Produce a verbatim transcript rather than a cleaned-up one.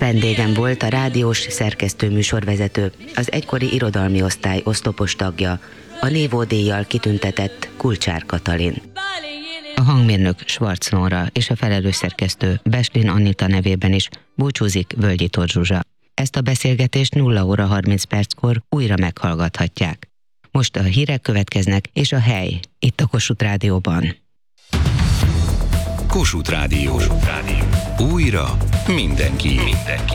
Vendégem volt a rádiós szerkesztő műsorvezető, az egykori irodalmi osztály oszlopos tagja, a névódíjjal kitüntetett Kulcsár Katalin. A hangmérnök Schwarz Nóra és a felelős szerkesztő Beslin Anita nevében is búcsúzik Völgyi Tóth Zsuzsa. Ezt a beszélgetést nulla óra harminc perckor újra meghallgathatják. Most a hírek következnek, és a hely itt a Kossuth Rádióban. Kossuth Rádió. Kossuth Rádió. Újra mindenki. mindenki.